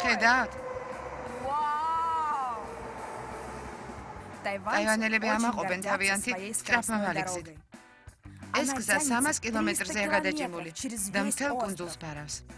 ხედავთ? ტაივანელები ამაყობენ თავიანთი სწრაფმავალი გზით. ეს გზა 300 კილომეტრზეა გადაჭიმული და მთელ კუნძულს ფარავს.